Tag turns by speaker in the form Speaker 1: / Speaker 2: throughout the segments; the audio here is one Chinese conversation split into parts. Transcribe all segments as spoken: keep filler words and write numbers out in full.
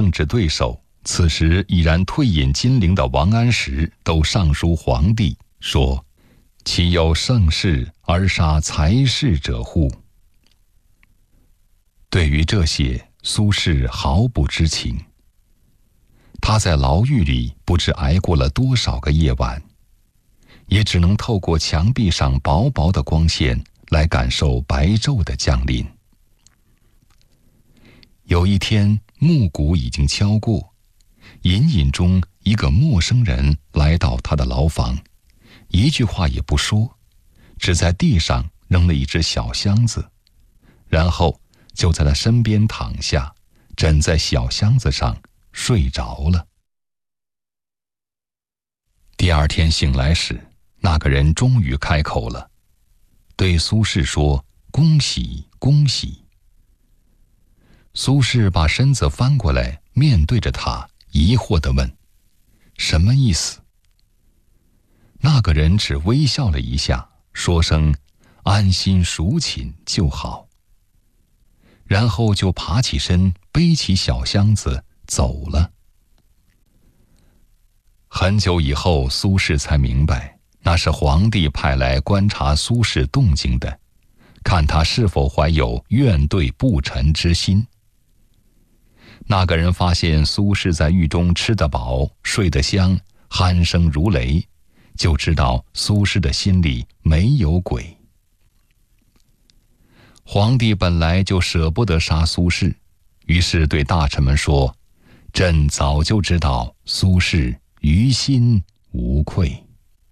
Speaker 1: 政治对手，此时已然退隐金陵的王安石都上书皇帝，说：“岂有盛世而杀才士者乎？”对于这些，苏轼毫不知情。他在牢狱里不知挨过了多少个夜晚，也只能透过墙壁上薄薄的光线来感受白昼的降临。有一天，暮鼓已经敲过，隐隐中一个陌生人来到他的牢房，一句话也不说，只在地上扔了一只小箱子，然后就在他身边躺下，枕在小箱子上睡着了。第二天醒来时，那个人终于开口了，对苏轼说：“恭喜，恭喜。”苏轼把身子翻过来，面对着他，疑惑地问：“什么意思？”那个人只微笑了一下，说声“安心赎寝就好”，然后就爬起身，背起小箱子走了。很久以后，苏轼才明白，那是皇帝派来观察苏轼动静的，看他是否怀有怨怼不臣之心。那个人发现苏轼在狱中吃得饱，睡得香，鼾声如雷，就知道苏轼的心里没有鬼。皇帝本来就舍不得杀苏轼，于是对大臣们说：“朕早就知道苏轼于心无愧。”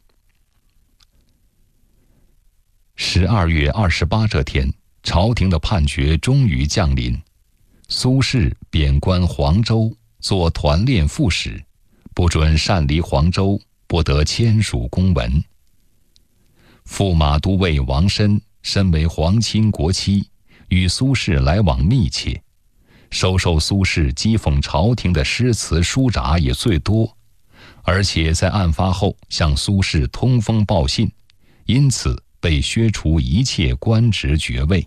Speaker 1: 十二月二十八这天，朝廷的判决终于降临。苏轼贬官黄州，做团练副使，不准擅离黄州，不得签署公文。驸马都尉王申身为皇亲国戚，与苏轼来往密切，收受苏轼讥讽朝廷的诗词书札也最多，而且在案发后向苏轼通风报信，因此被削除一切官职爵位。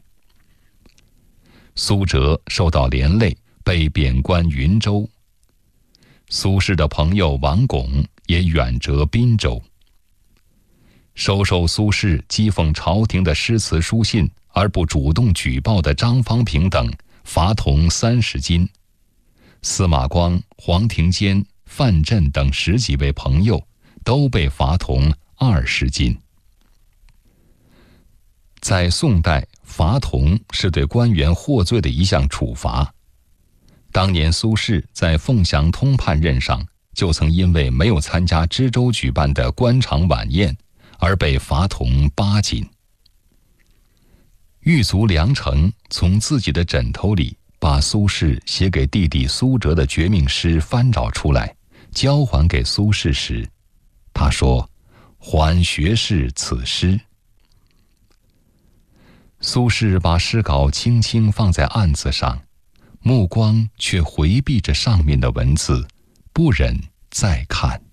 Speaker 1: 苏辙受到连累，被贬官云州。苏轼的朋友王巩也远谪滨州。收受苏轼讥讽朝廷的诗词书信而不主动举报的张方平等，罚铜三十斤。司马光、黄庭坚、范震等十几位朋友都被罚铜二十斤。在宋代，罚铜是对官员获罪的一项处罚。当年苏轼在凤翔通判任上，就曾因为没有参加知州举办的官场晚宴，而被罚铜八斤。狱卒梁成从自己的枕头里把苏轼写给弟弟苏辙的绝命诗翻找出来，交还给苏轼时，他说：“还学士此诗。”苏轼把诗稿轻轻放在案子上，目光却回避着上面的文字，不忍再看。